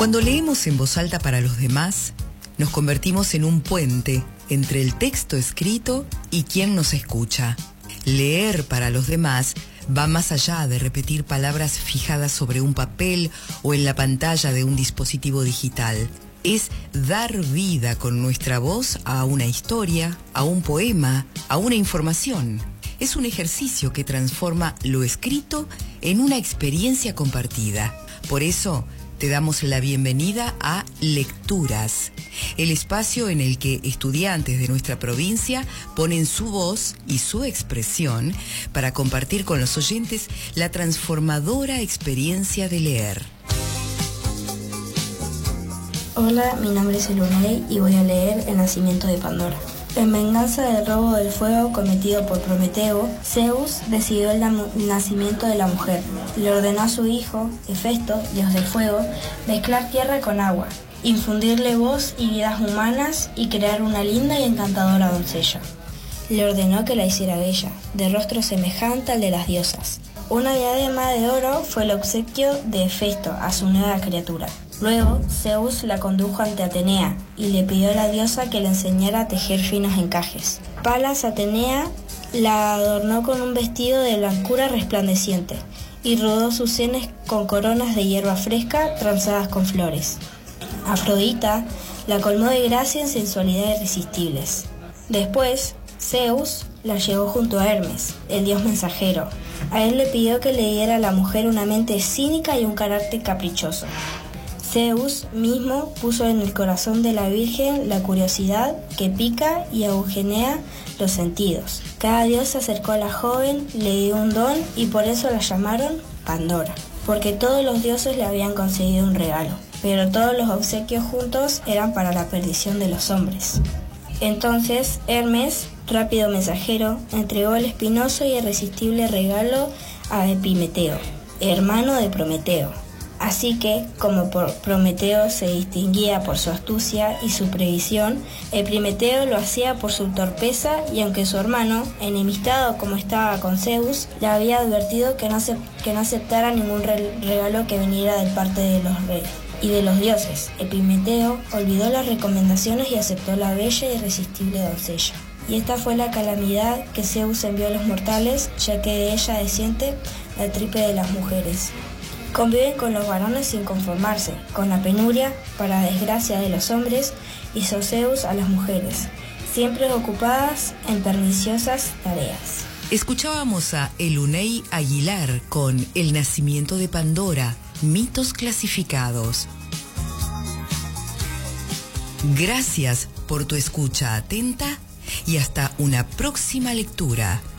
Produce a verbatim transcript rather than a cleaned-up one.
Cuando leemos en voz alta para los demás, nos convertimos en un puente entre el texto escrito y quien nos escucha. Leer para los demás va más allá de repetir palabras fijadas sobre un papel o en la pantalla de un dispositivo digital. Es dar vida con nuestra voz a una historia, a un poema, a una información. Es un ejercicio que transforma lo escrito en una experiencia compartida. Por eso, te damos la bienvenida a Lecturas, el espacio en el que estudiantes de nuestra provincia ponen su voz y su expresión para compartir con los oyentes la transformadora experiencia de leer. Hola, mi nombre es Elunei y voy a leer El nacimiento de Pandora. En venganza del robo del fuego cometido por Prometeo, Zeus decidió el nacimiento de la mujer. Le ordenó a su hijo, Hefesto, dios del fuego, mezclar tierra con agua, infundirle voz y vidas humanas y crear una linda y encantadora doncella. Le ordenó que la hiciera bella, de rostro semejante al de las diosas. Una diadema de oro fue el obsequio de Hefesto a su nueva criatura. Luego, Zeus la condujo ante Atenea y le pidió a la diosa que le enseñara a tejer finos encajes. Palas Atenea la adornó con un vestido de blancura resplandeciente y rodó sus sienes con coronas de hierba fresca tranzadas con flores. Afrodita la colmó de gracia y sensualidad irresistibles. Después, Zeus la llevó junto a Hermes, el dios mensajero. A él le pidió que le diera a la mujer una mente cínica y un carácter caprichoso. Zeus mismo puso en el corazón de la Virgen la curiosidad que pica y agujenea los sentidos. Cada dios se acercó a la joven, le dio un don y por eso la llamaron Pandora, porque todos los dioses le habían concedido un regalo, pero todos los obsequios juntos eran para la perdición de los hombres. Entonces Hermes, rápido mensajero, entregó el espinoso y irresistible regalo a Epimeteo, hermano de Prometeo. Así que, como Prometeo se distinguía por su astucia y su previsión, Epimeteo lo hacía por su torpeza y aunque su hermano, enemistado como estaba con Zeus, le había advertido que no, se, que no aceptara ningún re, regalo que viniera de parte de los reyes y de los dioses, Epimeteo olvidó las recomendaciones y aceptó la bella e irresistible doncella. Y esta fue la calamidad que Zeus envió a los mortales, ya que de ella desciende la tripe de las mujeres. Conviven con los varones sin conformarse, con la penuria, para desgracia de los hombres, hizo Zeus a las mujeres, siempre ocupadas en perniciosas tareas. Escuchábamos a Elunei Aguilar con El nacimiento de Pandora, mitos clasificados. Gracias por tu escucha atenta y hasta una próxima lectura.